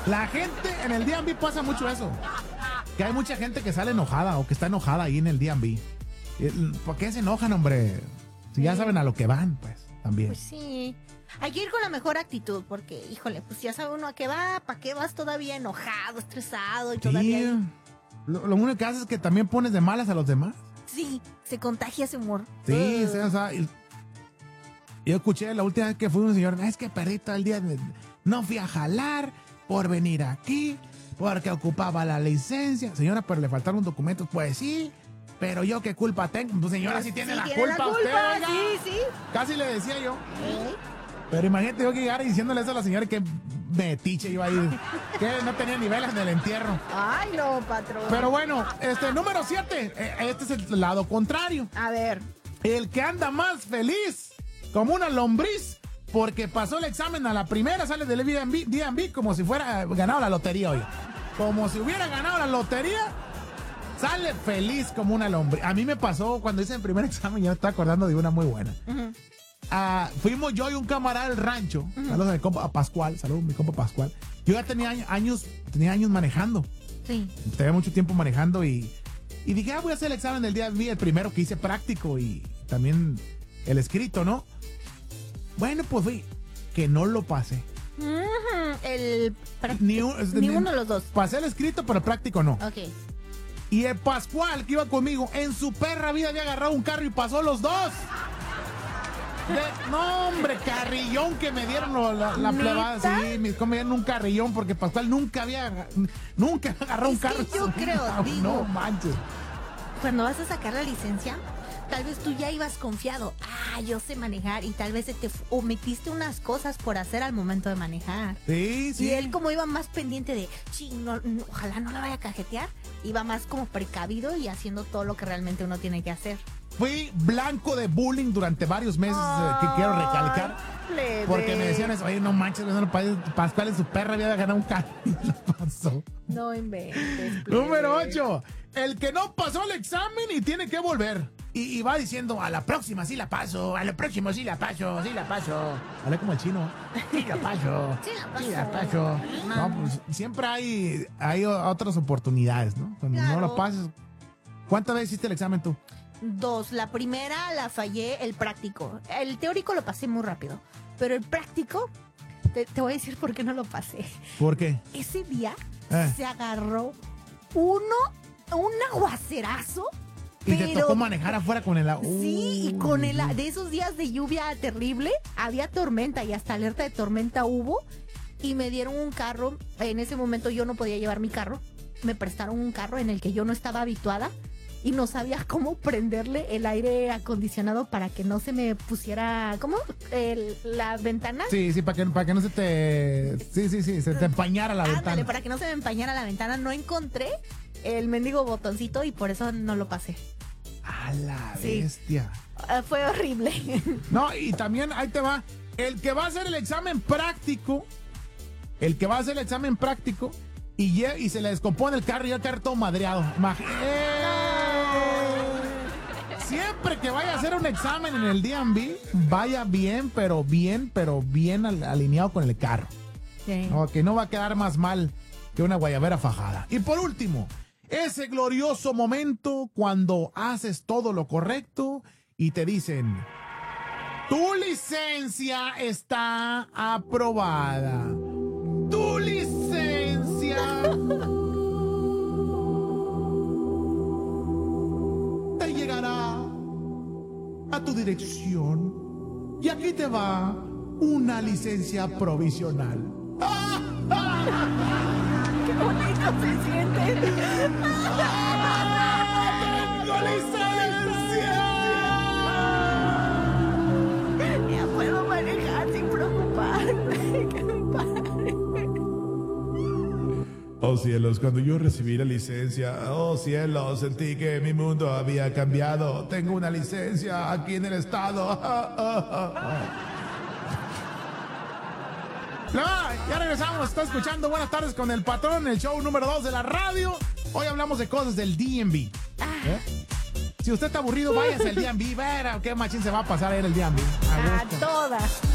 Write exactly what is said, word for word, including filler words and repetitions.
La gente en el D M V pasa mucho eso. Que hay mucha gente que sale enojada o que está enojada ahí en el D M V. ¿Por qué se enojan, hombre? Si ya saben a lo que van, pues, también. Pues sí. Hay que ir con la mejor actitud, porque, híjole, pues ya sabe uno a qué va, ¿para qué vas todavía enojado, estresado y Sí. todavía... Lo, lo único que haces es que también pones de malas a los demás. Sí, se contagia ese humor. Sí, Uh. sí, o sea, y- yo escuché la última vez que fue un señor, es que perdí todo el día, de- no fui a jalar por venir aquí, porque ocupaba la licencia. Señora, pero le faltaron documentos. Pues sí, pero yo qué culpa tengo. Pues señora, sí tiene, Sí, la, tiene culpa la usted, culpa, oiga. sí, sí. Casi le decía yo. ¿Eh? Pero imagínate yo que llegara diciéndole eso a la señora, que metiche iba a ir, que no tenía niveles en el entierro. Ay, no, patrón. Pero bueno, este, número siete, este es el lado contrario. A ver. El que anda más feliz, como una lombriz, porque pasó el examen a la primera, sale del D M V, D M V como si fuera ganado la lotería hoy. Como si hubiera ganado la lotería, sale feliz como una lombriz. A mí me pasó cuando hice el primer examen, ya me estoy acordando de una muy buena. Uh-huh. Ah, fuimos yo y un camarada del rancho, uh-huh. Saludos a mi compa a Pascual, saludos a mi compa Pascual. Yo ya tenía años, tenía años manejando. Sí. Tenía mucho tiempo manejando y, y dije, ah, voy a hacer el examen del D M V, el primero que hice práctico y también el escrito, ¿no? Bueno, pues fui, que no lo pasé. Uh-huh. El... Ni, un, ni uno de los dos. Pasé el escrito, pero el práctico no. Ok. Y el Pascual, que iba conmigo, en su perra vida había agarrado un carro y pasó los dos. De, no, hombre, carrillón que me dieron lo, la, la plebada. Sí, mis compas me dieron un carrillón porque Pascual nunca había, nunca agarró un Es carro. que yo creo, digo, no manches. Cuando vas a sacar la licencia, tal vez tú ya ibas confiado. Ah, yo sé manejar. Y tal vez se te f- omitiste unas cosas por hacer al momento de manejar. Sí, sí. Y él, como iba más pendiente de, ching, no, no, ojalá no la vaya a cajetear, iba más como precavido y haciendo todo lo que realmente uno tiene que hacer. Fui blanco de bullying durante varios meses, eh, que quiero recalcar. Plebe. Porque me decían eso, oye, no manches, no, Pascual en su perra había ganado un carro y lo pasó. No inventes. Plebe. Número ocho, el que no pasó el examen y tiene que volver. Y, y va diciendo, a la próxima sí la paso, a la próxima sí la paso, sí la paso. Hablé como el chino. Sí la paso, Sí la paso. sí la paso. No, pues siempre hay, hay otras oportunidades, ¿no? Cuando Claro. no lo pases. ¿Cuántas veces hiciste el examen tú? Dos. La primera la fallé, el práctico. El teórico lo pasé muy rápido. Pero el práctico, te, te voy a decir por qué no lo pasé. ¿Por qué? Ese día Eh. se agarró uno, un aguacerazo. Y te pero- tocó manejar afuera con el agua. Sí, y con el de esos días de lluvia terrible, había tormenta y hasta alerta de tormenta hubo. Y me dieron un carro. En ese momento yo no podía llevar mi carro. Me prestaron un carro en el que yo no estaba habituada. Y no sabía cómo prenderle el aire acondicionado para que no se me pusiera, ¿cómo? El- la ventana. Sí, sí, para que, para que no se te... Sí, sí, sí, se te empañara la Ándale, ventana. para que no se me empañara la ventana. No encontré el mendigo botoncito y por eso no lo pasé. A la Sí. bestia. Ah, fue horrible. No, y también, ahí te va, el que va a hacer el examen práctico, el que va a hacer el examen práctico y, lle- y se le descompone el carro y ya el carro todo madreado. Imag- ¡Eh! Siempre que vaya a hacer un examen en el D M V, vaya bien, pero bien, pero bien al- alineado con el carro. Sí. No, que no va a quedar más mal que una guayabera fajada. Y por último, ese glorioso momento cuando haces todo lo correcto y te dicen, tu licencia está aprobada. Tu licencia te llegará a tu dirección y aquí te va una licencia provisional. Qué bonito se siente. ¡Tengo licencia! Ya puedo manejar sin preocuparme. Qué padre. Oh cielos, cuando yo recibí la licencia, oh cielos, sentí que mi mundo había cambiado. Tengo una licencia aquí en el estado. No, ya regresamos, está escuchando Buenas Tardes con el Patrón, el show número dos de la radio. Hoy hablamos de cosas del D M V. ¿Eh? Si usted está aburrido, váyase al D M V, ver a qué machín se va a pasar ahí en el D M V. A A gusto. todas.